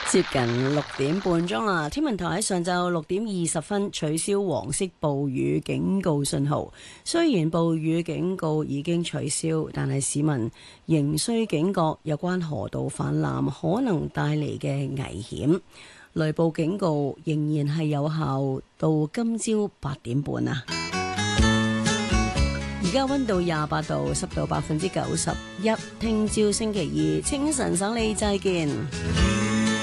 接近6點半啦，天文台喺上晝6點20分取消黃色暴雨警告信號。雖然暴雨警告已經取消，但係市民仍需警覺有關河道泛濫可能帶嚟嘅危險。雷暴警告仍然係有效到今朝8點半啊！而家溫度28度，濕度91%。聽朝星期二清晨省里再見。